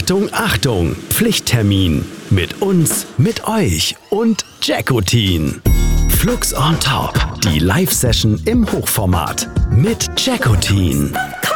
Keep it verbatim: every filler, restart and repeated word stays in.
Achtung, Achtung, Pflichttermin. Mit uns, mit euch und Jackotin. Flux on Top, die Live-Session im Hochformat mit Jackotin.